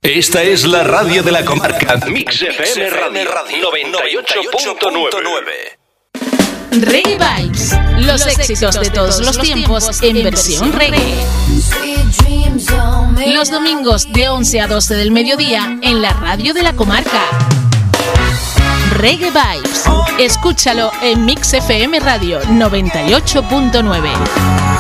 Esta es la radio de la comarca. Mix FM Radio 98.9. Reggae Vibes, los éxitos de todos los tiempos en versión reggae. Los domingos de 11 a 12 del mediodía en la radio de la comarca. Reggae Vibes, escúchalo en Mix FM Radio 98.9.